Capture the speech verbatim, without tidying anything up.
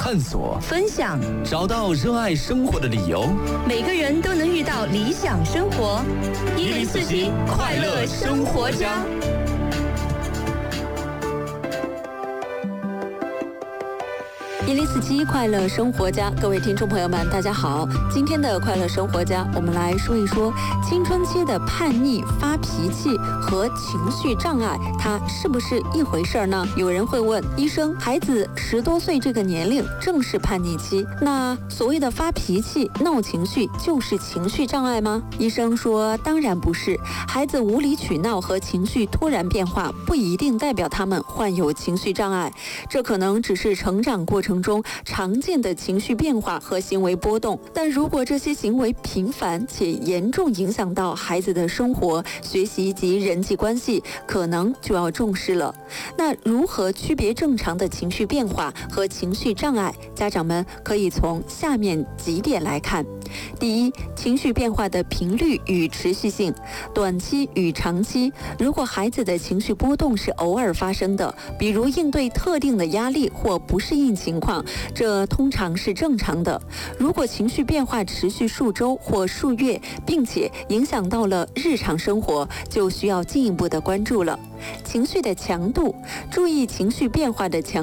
探索、 分享， 找到热爱生活的理由。 每个人都能遇到理想生活。一零四七快乐生活家。 一零四七快乐生活家，各位听众朋友们，大家好。今天的快乐生活家，我们来说一说青春期的叛逆、发脾气和情绪障碍，它是不是一回事呢？有人会问医生，孩子十多岁这个年龄正是叛逆期，那所谓的发脾气、闹情绪就是情绪障碍吗？医生说，当然不是。孩子无理取闹和情绪突然变化，不一定代表他们患有情绪障碍，这可能只是成长过程中常见的情绪变化和行为波动，但如果这些行为频繁且严重影响到孩子的生活、学习及人际关系，可能就要重视了。那如何区别正常的情绪变化和情绪障碍？家长们可以从下面几点来看。第一，情绪变化的频率与持续性，短期与长期。如果孩子的情绪波动是偶尔发生的，比如应对特定的压力或不适应情况，这通常是正常的。如果情绪变化持续数周或数月，并且影响到了日常生活，就需要进一步的关注了。情绪的强度，注意情绪变化的强